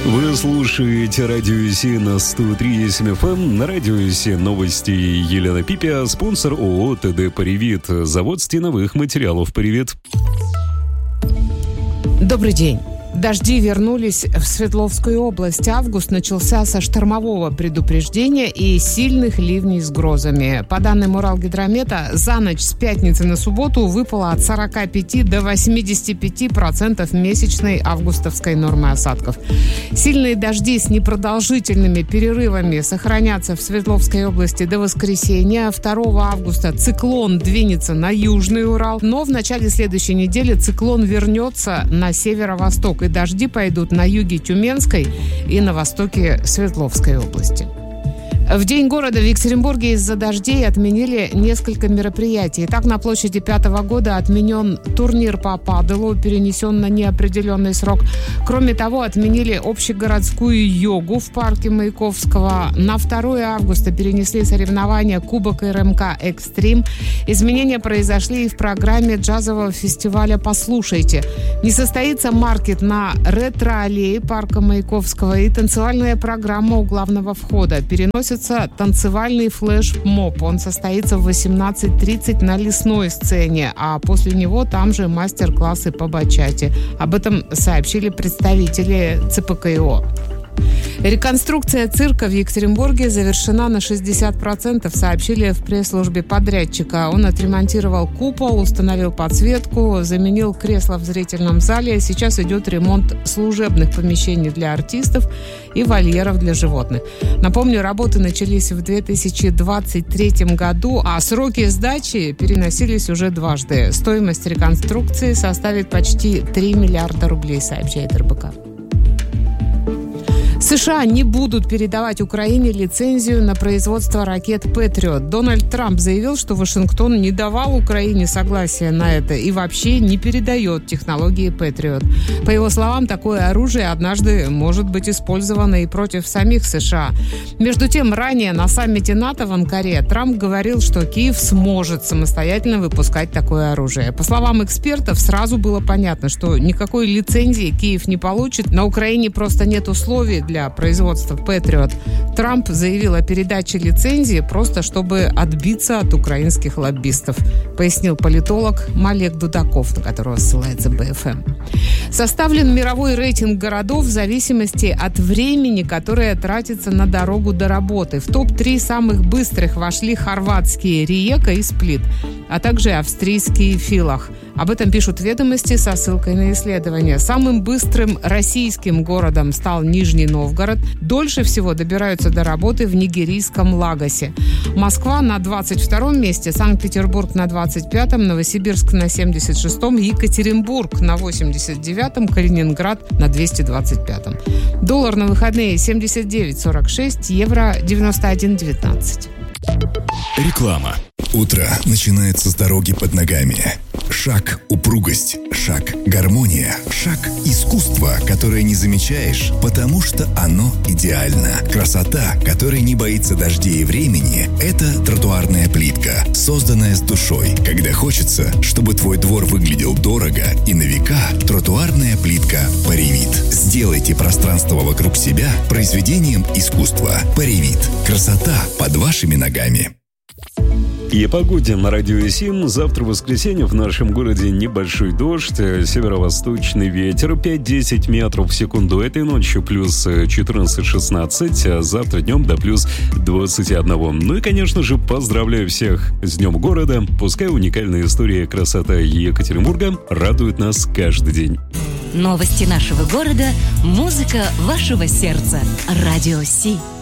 Вы слушаете Радио Си на 103.7 FM. На Радио Си новости Елена Пипя, спонсор ООО ТД «Паривит», завод стеновых материалов «Паривит». Добрый день. Дожди вернулись в Свердловскую область. Август начался со штормового предупреждения и сильных ливней с грозами. По данным Уралгидромета, за ночь с пятницы на субботу выпало от 45 до 85% месячной августовской нормы осадков. Сильные дожди с непродолжительными перерывами сохранятся в Свердловской области до воскресенья. 2 августа циклон двинется на Южный Урал, но в начале следующей недели циклон вернется на северо-восток, и дожди пойдут на юге Тюменской и на востоке Свердловской области. В День города в Екатеринбурге из-за дождей отменили несколько мероприятий. Так, на площади 5-го года отменен турнир по паделу, перенесен на неопределенный срок. Кроме того, отменили общегородскую йогу в парке Маяковского. На 2 августа перенесли соревнования Кубок РМК «Экстрим». Изменения произошли и в программе джазового фестиваля «Послушайте». Не состоится маркет на ретро-аллее парка Маяковского и танцевальная программа у главного входа. Переносится танцевальный флеш-моб. Он состоится в 18:30 на Лесной сцене, а после него там же мастер-классы по бачате. Об этом сообщили представители ЦПКИО. Реконструкция цирка в Екатеринбурге завершена на 60%, сообщили в пресс-службе подрядчика. Он отремонтировал купол, установил подсветку, заменил кресла в зрительном зале. Сейчас идет ремонт служебных помещений для артистов и вольеров для животных. Напомню, работы начались в 2023 году, а сроки сдачи переносились уже дважды. Стоимость реконструкции составит почти 3 миллиарда рублей, сообщает РБК. США не будут передавать Украине лицензию на производство ракет «Патриот». Дональд Трамп заявил, что Вашингтон не давал Украине согласия на это и вообще не передает технологии «Патриот». По его словам, такое оружие однажды может быть использовано и против самих США. Между тем, ранее на саммите НАТО в Анкаре Трамп говорил, что Киев сможет самостоятельно выпускать такое оружие. По словам экспертов, сразу было понятно, что никакой лицензии Киев не получит. На Украине просто нет условий для производства «Патриот». Трамп заявил о передаче лицензии просто чтобы отбиться от украинских лоббистов, пояснил политолог Малек Дудаков, на которого ссылается БФМ. Составлен мировой рейтинг городов в зависимости от времени, которое тратится на дорогу до работы. В топ-3 самых быстрых вошли хорватские Риека и Сплит, а также австрийские Филах. Об этом пишут «Ведомости» со ссылкой на исследование. Самым быстрым российским городом стал Нижний Новгород. Дольше всего добираются до работы в нигерийском Лагосе. Москва на 22-м месте, Санкт-Петербург на 25-м, Новосибирск на 76-м, Екатеринбург на 89-м, Калининград на 225-м. Доллар на выходные 79.46, евро 91.19. Реклама. Утро начинается с дороги под ногами. Шаг – упругость, шаг – гармония, шаг – искусство, которое не замечаешь, потому что оно идеально. Красота, которая не боится дождей и времени – это тротуарная плитка, созданная с душой. Когда хочется, чтобы твой двор выглядел дорого и на века, тротуарная плитка «Паривит». Сделайте пространство вокруг себя произведением искусства. «Паривит». Красота под вашими ногами. И о погоде на Радио Си. Завтра, в воскресенье, в нашем городе небольшой дождь, северо-восточный ветер 5-10 метров в секунду. Этой ночью плюс 14-16, а завтра днем до плюс 21. Ну и, конечно же, поздравляю всех с Днем города. Пускай уникальная история красота Екатеринбурга радует нас каждый день. Новости нашего города, музыка вашего сердца. Радио Си.